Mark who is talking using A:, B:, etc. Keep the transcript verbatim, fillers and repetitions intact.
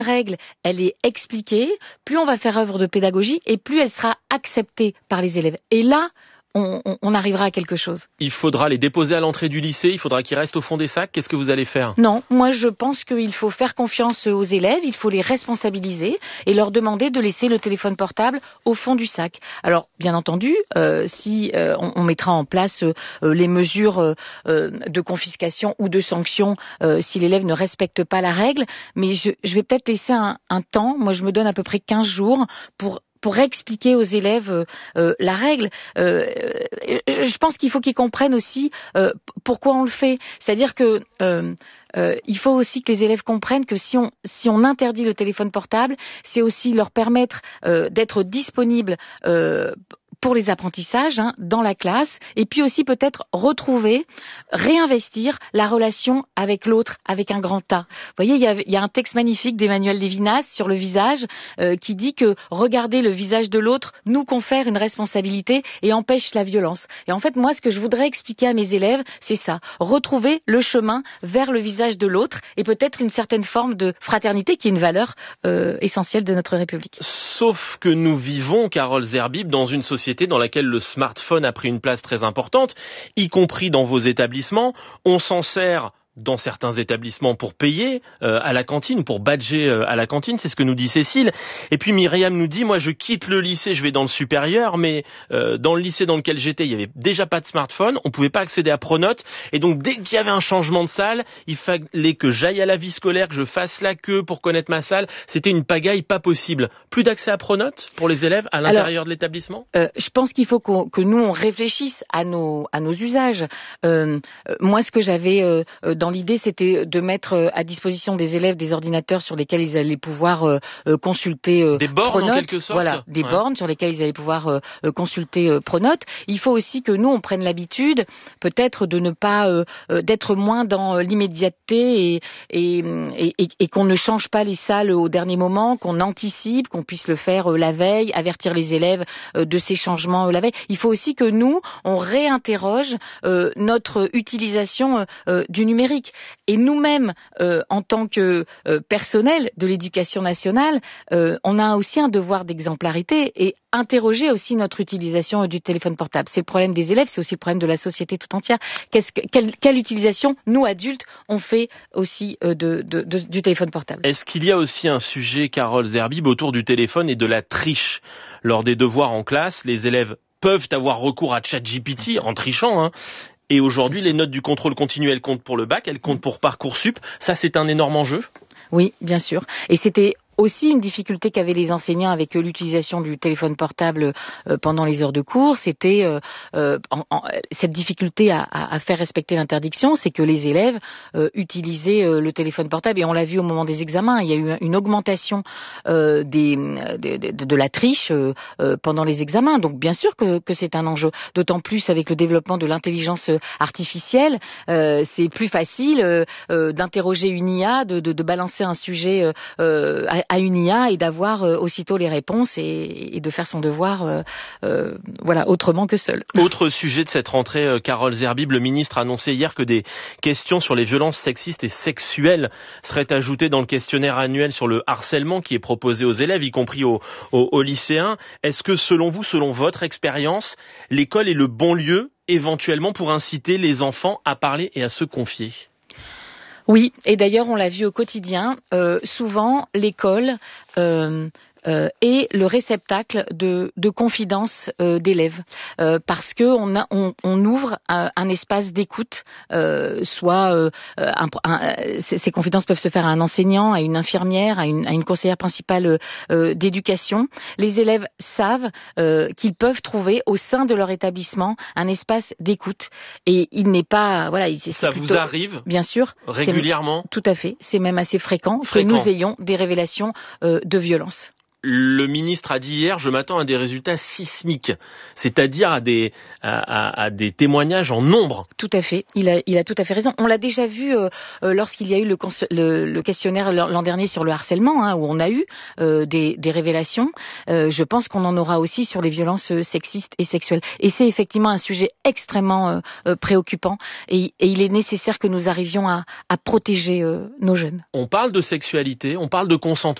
A: règle, elle est expliquée, plus on va faire œuvre de pédagogie et plus elle sera acceptée par les élèves. Et là, on, on, on arrivera à quelque chose.
B: Il faudra les déposer à l'entrée du lycée, il faudra qu'ils restent au fond des sacs. Qu'est-ce que vous allez faire?
A: Non, moi je pense qu'il faut faire confiance aux élèves, il faut les responsabiliser et leur demander de laisser le téléphone portable au fond du sac. Alors, bien entendu, euh, si euh, on, on mettra en place euh, les mesures euh, de confiscation ou de sanction euh, si l'élève ne respecte pas la règle, mais je, je vais peut-être laisser un, un temps. Moi, je me donne à peu près quinze jours pour pour expliquer aux élèves euh, euh, la règle. Euh, je pense qu'il faut qu'ils comprennent aussi euh, pourquoi on le fait. C'est-à-dire que euh, euh, il faut aussi que les élèves comprennent que si on, si on interdit le téléphone portable, c'est aussi leur permettre euh, d'être disponibles euh, pour les apprentissages hein, dans la classe, et puis aussi peut-être retrouver, réinvestir la relation avec l'autre, avec un grand A. Vous voyez, il y a, il y a un texte magnifique d'Emmanuel Lévinas sur le visage euh, qui dit que regarder le visage de l'autre nous confère une responsabilité et empêche la violence. Et en fait, moi, ce que je voudrais expliquer à mes élèves, c'est ça, retrouver le chemin vers le visage de l'autre et peut-être une certaine forme de fraternité qui est une valeur euh, essentielle de notre République.
B: Sauf que nous vivons, Carole Zerbib, dans une société dans laquelle le smartphone a pris une place très importante, y compris dans vos établissements. On s'en sert dans certains établissements pour payer euh, à la cantine, pour badger euh, à la cantine, c'est ce que nous dit Cécile. Et puis Myriam nous dit, moi je quitte le lycée, je vais dans le supérieur, mais euh, dans le lycée dans lequel j'étais, il y avait déjà pas de smartphone, on pouvait pas accéder à Pronote, et donc dès qu'il y avait un changement de salle, il fallait que j'aille à la vie scolaire, que je fasse la queue pour connaître ma salle. C'était une pagaille pas possible. Plus d'accès à Pronote pour les élèves à l'intérieur Alors, de l'établissement
A: euh, Je pense qu'il faut qu'on, que nous on réfléchisse à nos, à nos usages. Euh, moi ce que j'avais euh, dans l'idée, c'était de mettre à disposition des élèves des ordinateurs sur lesquels ils allaient pouvoir euh, consulter euh,
B: des bornes
A: Pronote.
B: En quelque sorte.
A: Voilà, des
B: ouais.
A: bornes sur lesquelles ils allaient pouvoir euh, consulter euh, Pronote. Il faut aussi que nous on prenne l'habitude, peut-être de ne pas euh, d'être moins dans l'immédiateté et, et, et, et, et qu'on ne change pas les salles au dernier moment, qu'on anticipe, qu'on puisse le faire euh, la veille, avertir les élèves euh, de ces changements euh, la veille. Il faut aussi que nous on réinterroge euh, notre utilisation euh, du numérique. Et nous-mêmes, euh, en tant que euh, personnel de l'éducation nationale, euh, on a aussi un devoir d'exemplarité et interroger aussi notre utilisation euh, du téléphone portable. C'est le problème des élèves, c'est aussi le problème de la société tout entière. Qu'est-ce que, quelle, quelle utilisation, nous adultes, on fait aussi euh, de, de, de, du téléphone portable?
B: Est-ce qu'il y a aussi un sujet, Carole Zerbib, autour du téléphone et de la triche? Lors des devoirs en classe, les élèves peuvent avoir recours à ChatGPT en trichant, hein. Et aujourd'hui, les notes du contrôle continu, elles comptent pour le bac, elles comptent pour Parcoursup. Ça, c'est un énorme enjeu.
A: Oui, bien sûr. Et c'était aussi une difficulté qu'avaient les enseignants avec euh, l'utilisation du téléphone portable euh, pendant les heures de cours, c'était euh, euh, en, en, cette difficulté à, à, à faire respecter l'interdiction, c'est que les élèves euh, utilisaient euh, le téléphone portable, et on l'a vu au moment des examens, il y a eu une augmentation euh, des, de, de, de la triche euh, euh, pendant les examens, donc bien sûr que, que c'est un enjeu, d'autant plus avec le développement de l'intelligence artificielle, euh, c'est plus facile euh, euh, d'interroger une I A, de, de, de balancer un sujet euh, euh, à, à une I A et d'avoir euh, aussitôt les réponses et, et de faire son devoir euh, euh, voilà, autrement que seul.
B: Autre sujet de cette rentrée, euh, Carole Zerbib, le ministre a annoncé hier que des questions sur les violences sexistes et sexuelles seraient ajoutées dans le questionnaire annuel sur le harcèlement qui est proposé aux élèves, y compris aux, aux, aux lycéens. Est-ce que selon vous, selon votre expérience, l'école est le bon lieu éventuellement pour inciter les enfants à parler et à se confier ?
A: Oui, et d'ailleurs on l'a vu au quotidien, euh, souvent l'école euh, euh, est le réceptacle de, de confidences euh, d'élèves, euh, parce que on, a, on, on ouvre un, un espace d'écoute, euh, soit euh, un, un, ces, ces confidences peuvent se faire à un enseignant, à une infirmière, à une, à une conseillère principale euh, d'éducation. Les élèves savent euh, qu'ils peuvent trouver au sein de leur établissement un espace d'écoute, et il n'est pas voilà. C'est
B: Ça
A: plutôt,
B: vous arrive
A: bien sûr
B: régulièrement?
A: Tout à fait, c'est même assez fréquent,
B: fréquent.
A: que nous ayons des révélations euh, de violence.
B: le ministre a dit hier, je m'attends à des résultats sismiques, c'est-à-dire à des, à, à, à des témoignages en nombre.
A: Tout à fait, il a, il a tout à fait raison. On l'a déjà vu euh, lorsqu'il y a eu le, le, le questionnaire l'an dernier sur le harcèlement, hein, où on a eu euh, des, des révélations. Euh, je pense qu'on en aura aussi sur les violences sexistes et sexuelles. Et c'est effectivement un sujet extrêmement euh, préoccupant, et, et il est nécessaire que nous arrivions à, à protéger euh, nos jeunes.
B: On parle de sexualité, on parle de consentement.